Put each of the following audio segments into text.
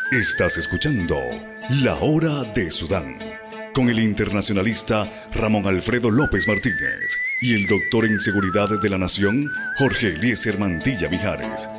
Estás escuchando La Hora de Sudán con el internacionalista Ramón Alfredo López Martínez y el doctor en Seguridad de la Nación Jorge Eliezer Mantilla Mijares.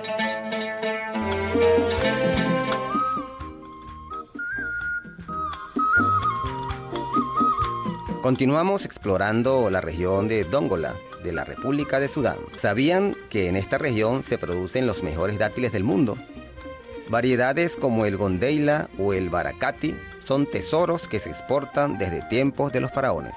Continuamos explorando la región de Dongola, de la República de Sudán. ¿Sabían que en esta región se producen los mejores dátiles del mundo? Variedades como el Gondeila o el Barakati son tesoros que se exportan desde tiempos de los faraones.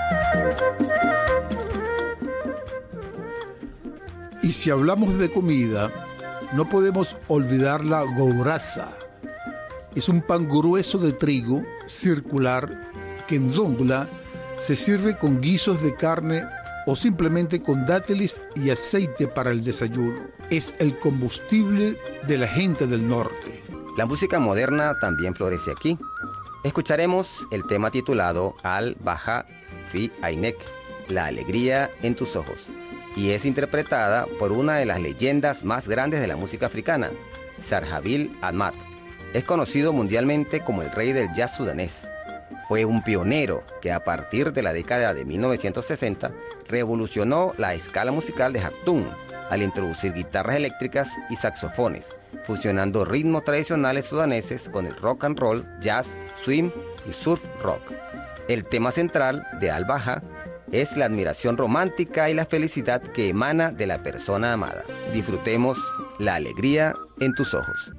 Y si hablamos de comida, no podemos olvidar la gourasa. Es un pan grueso de trigo, circular, que en Dongola se sirve con guisos de carne o simplemente con dátiles y aceite para el desayuno. Es el combustible de la gente del norte. La música moderna también florece aquí. Escucharemos el tema titulado Al-Baha fi Ainek, la alegría en tus ojos, y es interpretada por una de las leyendas más grandes de la música africana, Sarhabil Ahmad. Es conocido mundialmente como el rey del jazz sudanés. Fue un pionero que a partir de la década de 1960 revolucionó la escala musical de Jartum al introducir guitarras eléctricas y saxofones, fusionando ritmos tradicionales sudaneses con el rock and roll, jazz, swing y surf rock. El tema central de Al-Baha es la admiración romántica y la felicidad que emana de la persona amada. Disfrutemos la alegría en tus ojos.